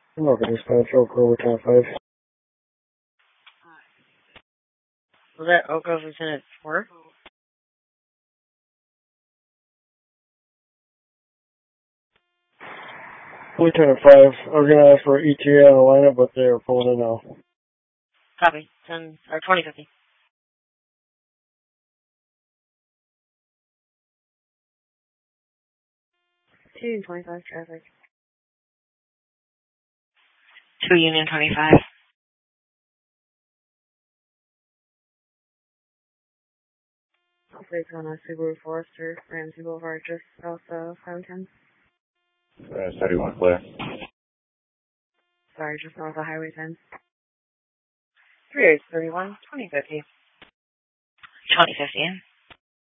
Welcome, dispatch, Oak Grove, 5. Was that Oak Grove Lieutenant 4? Lieutenant 5, I was going to ask for ETA on the lineup, but they are pulling in now. Copy. 2050. 225 traffic. 2 Union 25. Operates on a Subaru Forester, Ramsey Boulevard, just south of 710. 31 clear. Sorry, just north of Highway 10. 3831, 2050. 2050.